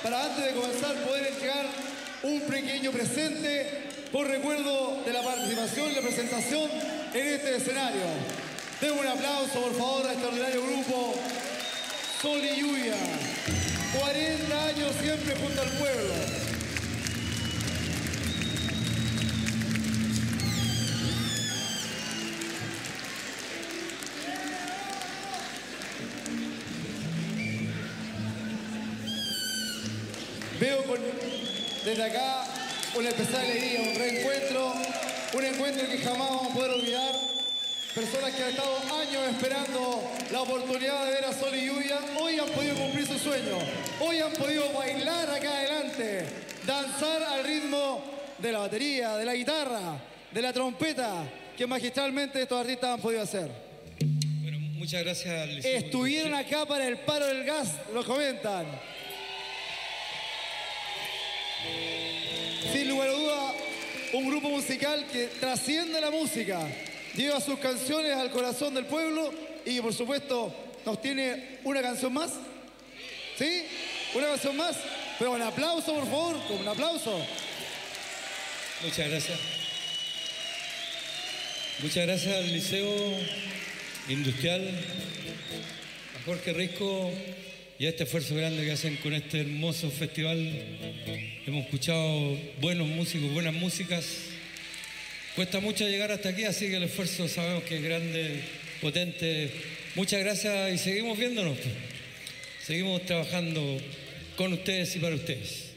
para antes de comenzar poder entregar un pequeño presente por recuerdo de la participación y la presentación en este escenario. Den un aplauso, por favor, a este extraordinario grupo Sol y Lluvia. 40 años siempre junto al pueblo. Veo desde acá una especial alegría, un reencuentro, un encuentro que jamás vamos a poder olvidar. Personas que han estado años esperando la oportunidad de ver a Sol y Lluvia, hoy han podido cumplir su sueño. Hoy han podido bailar acá adelante, danzar al ritmo de la batería, de la guitarra, de la trompeta, que magistralmente estos artistas han podido hacer. Bueno, muchas gracias. Estuvieron acá para el paro del gas, lo comentan. Sin lugar a duda, un grupo musical que trasciende la música, lleva sus canciones al corazón del pueblo y, por supuesto, nos tiene una canción más. ¿Sí? ¿Una canción más? Pero un aplauso, por favor, un aplauso. Muchas gracias. Muchas gracias al Liceo Industrial, a Jorge Risco y a este esfuerzo grande que hacen con este hermoso festival. Hemos escuchado buenos músicos, buenas músicas. Cuesta mucho llegar hasta aquí, así que el esfuerzo sabemos que es grande, potente. Muchas gracias y seguimos viéndonos. Seguimos trabajando con ustedes y para ustedes.